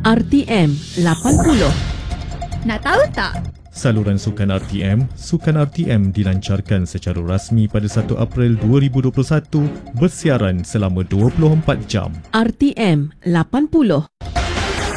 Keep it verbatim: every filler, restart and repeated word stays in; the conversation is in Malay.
R T M lapan puluh. Nak tahu tak? Saluran Sukan R T M, Sukan R T M dilancarkan secara rasmi pada satu April dua ribu dua puluh satu, bersiaran selama dua puluh empat jam. R T M lapan puluh.